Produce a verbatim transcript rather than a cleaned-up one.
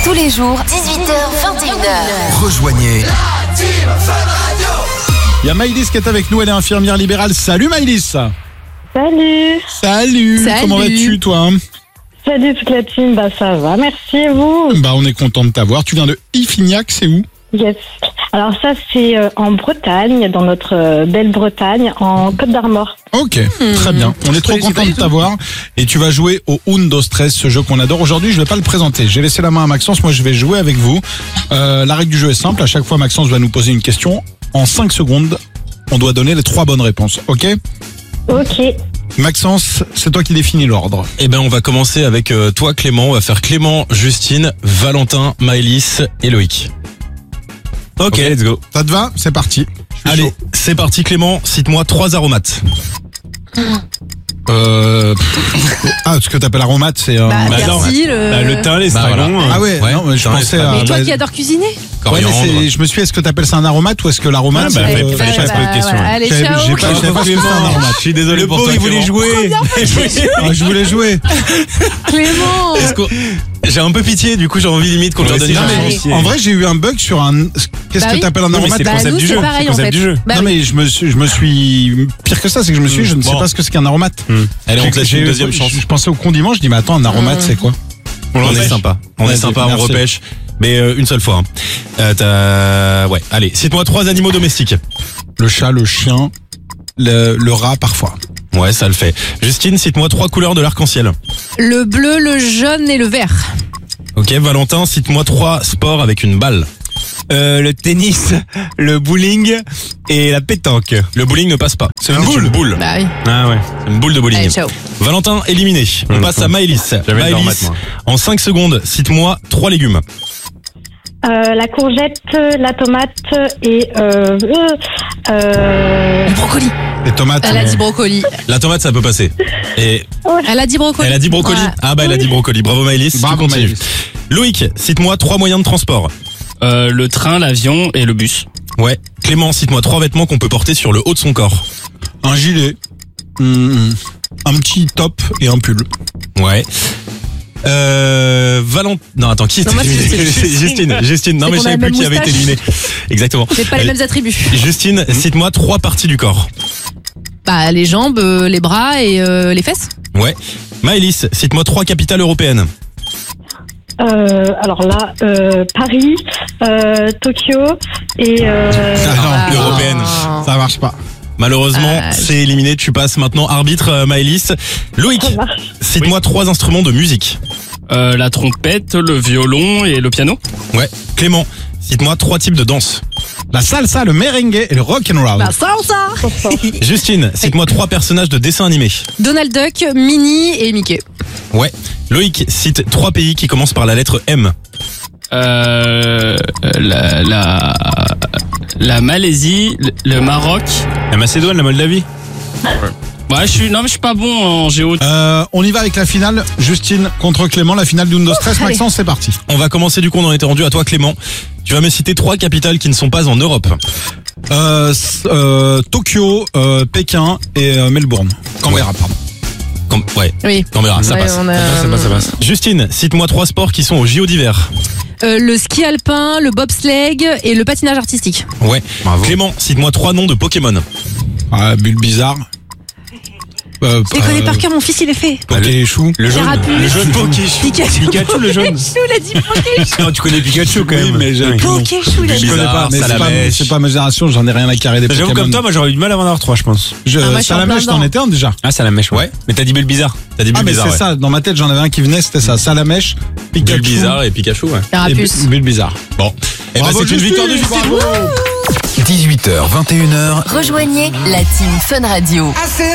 Tous les jours, dix-huit heures vingt et une heures. Rejoignez la team Fun Radio. Il y a Maëlys qui est avec nous, elle est infirmière libérale. Salut Maëlys. Salut. Salut. Salut. Comment vas-tu toi? Salut toute la team, bah ça va, merci et vous? Bah on est content de t'avoir. Tu viens de Iffignac, c'est où? Yes. Alors ça c'est euh, en Bretagne, dans notre euh, belle Bretagne, en Côte d'Armor. Ok, mmh. Très bien. On est trop content de t'avoir. Et tu vas jouer au Undo Stress, ce jeu qu'on adore. Aujourd'hui, je vais pas le présenter. J'ai laissé la main à Maxence. Moi, je vais jouer avec vous. Euh, la règle du jeu est simple. À chaque fois, Maxence va nous poser une question. En cinq secondes, on doit donner les trois bonnes réponses. Ok? Ok. Maxence, c'est toi qui définis l'ordre. Eh ben, on va commencer avec euh, toi, Clément. On va faire Clément, Justine, Valentin, Maëlys et Loïc. Ok, okay, let's go. Ça te va? C'est parti. Allez, chaud. C'est parti, Clément. Cite-moi trois aromates. Euh... Ah, ce que t'appelles aromate, c'est un... Bah, bah, merci, le... Bah, le thym, l'estragon. Bah, voilà. Ah ouais, ouais, non, mais je pensais à... Mais toi qui adore cuisiner. Ouais, mais c'est, je me suis dit, est-ce que t'appelles ça un aromate ou est-ce que l'aromate... Ah, bah, c'est... euh, fallait pas se poser de questions. Allez, ciao. J'ai pas, je savais pas ce que c'était un aromate. Je suis désolé le pour toi, il voulait jouer. Ah, je voulais jouer. Clément. Est-ce que... J'ai un peu pitié, du coup j'ai envie limite qu'on leur donne une En vrai, j'ai eu un bug sur un... Qu'est-ce bah que oui. t'appelles un aromate? C'est le concept du jeu. Pareil, c'est le concept en fait. du jeu. Bah non oui. mais je me suis, je me suis pire que ça, c'est que je me suis, dit, je ne sais Bon. pas ce que c'est qu'un aromate. Mmh. Allez, on te laisse J'ai- une deuxième chance. Je, je pensais au condiment, je dis mais attends, un aromate Mmh. c'est quoi? On est sympa. On est Vas-y, sympa, on merci. repêche. Mais euh, une seule fois. Hein. Euh, t'as... Ouais, allez, cite-moi trois animaux domestiques. Le chat, le chien, le, le rat parfois. Ouais, ça le fait. Justine, cite-moi trois couleurs de l'arc-en-ciel. Le bleu, le jaune et le vert. Ok, Valentin, cite-moi trois sports avec une balle. Euh, le tennis, le bowling et la pétanque. Le bowling ne passe pas. C'est une boule. boule. Bah oui. Ah ouais. C'est une boule de bowling. Allez, ciao. Valentin, éliminé. On Mmh. passe à Maëlys. J'avais le Maëlys, dormate, moi. en cinq secondes, cite-moi trois légumes. Euh, la courgette, la tomate et euh, euh, euh, Le brocoli. Les tomates. Elle a mais- dit brocoli. La tomate, ça peut passer. Et Elle a dit brocoli. elle a dit brocoli. Ouais. Ah bah elle a dit brocoli. Bravo Maëlys. Bravo, tu continues. Maëlys. Loïc, cite-moi trois moyens de transport. Euh, le train, l'avion et le bus. Ouais. Clément, cite-moi trois vêtements qu'on peut porter sur le haut de son corps. Un gilet, hum, un petit top et un pull. Ouais. Euh, Valentin. Non, attends, qui Non, moi, c'est c'était Justine. Justine. Justine. Non, C'est mais qu'on je a savais la plus même qui avait été moustache. éliminé. Exactement. C'est pas les Euh, mêmes attributs. Justine, cite-moi trois parties du corps. Bah les jambes, euh, les bras et euh, les fesses. Ouais. Maëlys, cite-moi trois capitales européennes. euh, alors là, euh, Paris, euh, Tokyo et euh, Ah non, Ah. européenne. Ça marche pas. Malheureusement, Ah, c'est éliminé. Tu passes maintenant arbitre, euh, Maëlys. Loïc, ça marche. cite-moi trois instruments de musique. Euh, la trompette, le violon et le piano. Ouais. Clément, cite-moi trois types de danse. La salsa, le merengue et le rock'n'roll. Bah salsa. Justine, cite-moi trois personnages de dessins animés. Donald Duck, Minnie et Mickey. Ouais. Loïc, cite trois pays qui commencent par la lettre M. Euh, la, la, la Malaisie, le, le Maroc. La Macédoine, la Moldavie. Ouais, je suis, non, mais je suis pas bon en géo. Euh, on y va avec la finale. Justine contre Clément, la finale d'Undo Stress. allez. Maxence, c'est parti. On va commencer du coup, on en était rendu à toi Clément. Tu vas me citer trois capitales qui ne sont pas en Europe. Euh, s- euh, Tokyo, euh, Pékin et euh, Melbourne. Canberra, pardon. Cam- ouais, Oui. Canberra, ça Ouais, passe. on a- Ça passe, ça passe. Justine, cite-moi trois sports qui sont au J O d'hiver. Euh, le ski alpin, le bobsleigh et le patinage artistique. Ouais. Clément, cite-moi trois noms de Pokémon. Ah, bulle bizarre. Euh, Je les connais euh, par cœur, mon fils il est fait. Pokéchou. Le jaune. Carapuce. Le jaune Pokéchou. Pikachu. Pikachu, le jaune. Pikachu, il a dit Pokéchou. Non, tu connais Pikachu quand même. Oui, mais j'ai- Pokéchou, il a Je dit. connais Bizarre, pas, mais c'est pas, Salamèche. c'est pas ma génération, j'en ai rien à carrer des J'avoue Pokémon. comme toi, moi j'aurais eu du mal à en avoir trois, je pense. Je, Ah, moi, je suis en Salamèche, plein t'en dedans. étais un déjà. Ah, c'est la mèche, ouais. Mais t'as dit Bulle Bizarre. T'as dit Ah, Bulle mais Bizarre, c'est ouais. ça, dans ma tête, j'en avais un qui venait, c'était ça. Salamèche, Pikachu. Bulle Bizarre et Pikachu, ouais. et Carapuce. Bu- Bulle bizarre. Bon. Et ben Bravo, c'est une Justine, victoire de Justine. bravo. dix-huit heures, vingt et une heures. Rejoignez la team Fun Radio.